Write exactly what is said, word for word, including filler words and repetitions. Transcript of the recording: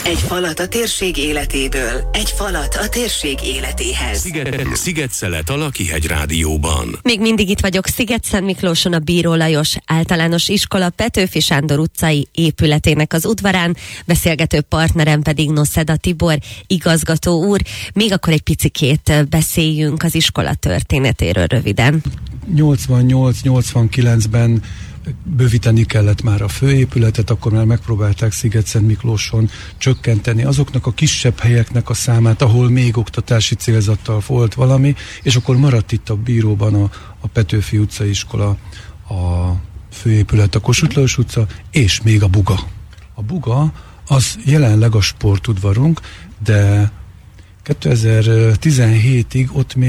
Egy falat a térség életéből, egy falat a térség életéhez. Sziget, Sziget-Szelet a Lakihegy Rádióban. Még mindig itt vagyok Sziget-Szent Miklóson, a Bíró Lajos Általános Iskola Petőfi Sándor utcai épületének az udvarán, beszélgető partnerem pedig Noszeda Tibor, igazgató úr. Még akkor egy picikét beszéljünk az iskola történetéről röviden. nyolcvannyolc nyolcvankilencben bővíteni kellett már a főépületet, akkor már megpróbálták Sziget-Szent Miklóson csökkenteni azoknak a kisebb helyeknek a számát, ahol még oktatási célzattal volt valami, és akkor maradt itt a Bíróban a, a Petőfi utcai iskola, a főépület, a Kossuth Lajos utca, és még a Buga. A Buga az jelenleg a sportudvarunk, de kétezer-tizenhétig ott még